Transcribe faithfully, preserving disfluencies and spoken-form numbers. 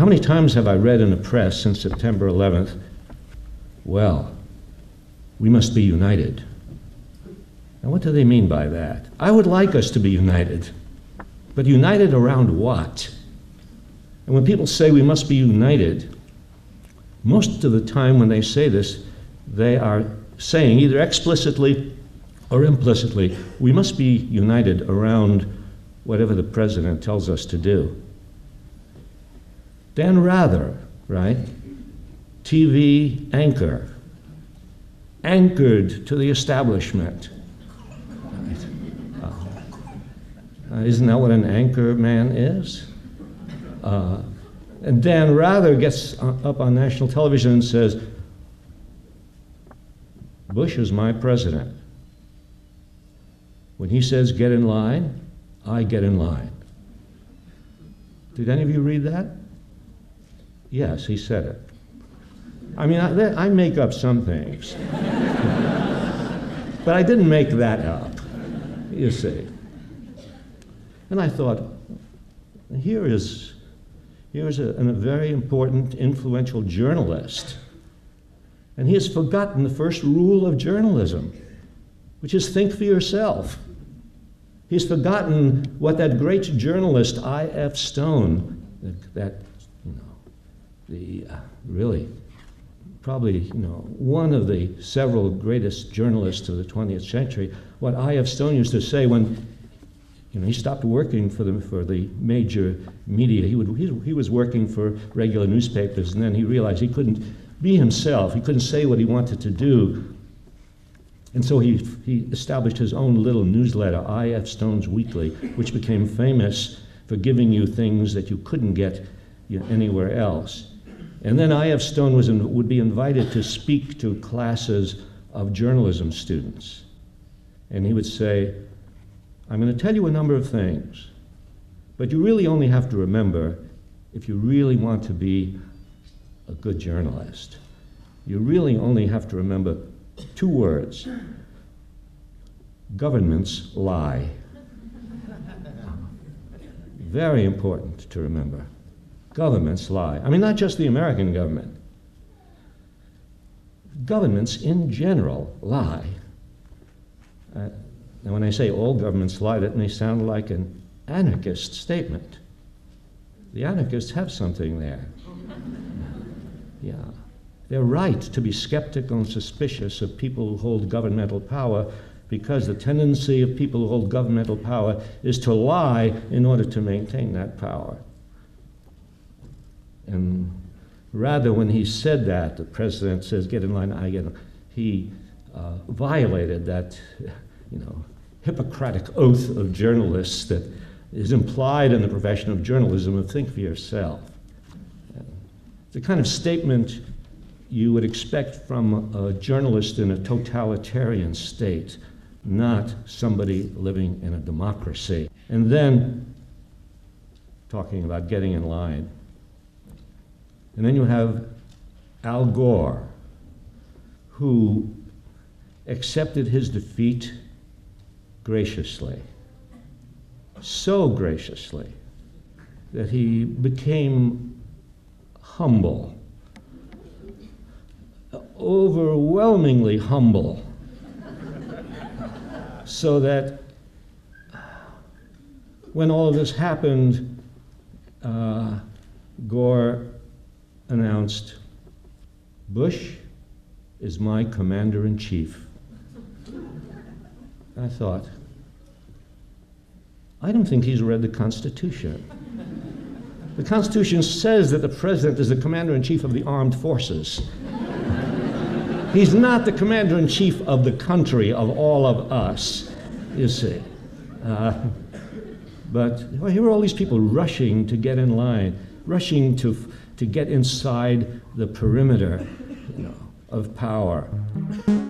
how many times have I read in the press since September eleventh, well, we must be united. Now, what do they mean by that? I would like us to be united, but united around what? And when people say we must be united, most of the time when they say this, they are saying, either explicitly or implicitly, we must be united around whatever the president tells us to do. Dan Rather, right? T V anchor, anchored to the establishment. Right. Uh, isn't that what an anchor man is? Uh, and Dan Rather gets up on national television and says, Bush is my president. When he says get in line, I get in line. Did any of you read that? Yes, he said it. I mean, I, I make up some things. But I didn't make that up, you see. And I thought, here is, here is a, a very important, influential journalist. And he has forgotten the first rule of journalism, which is think for yourself. He's forgotten what that great journalist I F Stone, that, you know, the uh, really, probably, you know, one of the several greatest journalists of the twentieth century, what I F Stone used to say when, you know, he stopped working for the, for the major media. He, would, he, he was working for regular newspapers, and then he realized he couldn't be himself. He couldn't say what he wanted to do. And so he, he established his own little newsletter, I F Stone's Weekly, which became famous for giving you things that you couldn't get, you know, anywhere else. And then I F Stone was in, would be invited to speak to classes of journalism students. And he would say, I'm going to tell you a number of things, but you really only have to remember, if you really want to be a good journalist, you really only have to remember two words: governments lie. Very important to remember. Governments lie. I mean, not just the American government. Governments in general lie. Uh, now, when I say all governments lie, that may sound like an anarchist statement. The anarchists have something there. Yeah. They're right to be skeptical and suspicious of people who hold governmental power, because the tendency of people who hold governmental power is to lie in order to maintain that power. And rather, when he said that, the president says, get in line, I get in line, he uh, violated that, you know, Hippocratic oath of journalists that is implied in the profession of journalism of think for yourself. The kind of statement you would expect from a journalist in a totalitarian state, not somebody living in a democracy. And then, talking about getting in line. And then you have Al Gore, who accepted his defeat graciously, so graciously that he became humble, overwhelmingly humble, so that when all of this happened, uh, Gore announced, Bush is my commander-in-chief. I thought, I don't think he's read the Constitution. The Constitution says that the president is the commander-in-chief of the armed forces. He's not the commander-in-chief of the country, of all of us, you see. Uh, but well, here are all these people rushing to get in line, rushing to, to get inside the perimeter, you know, of power.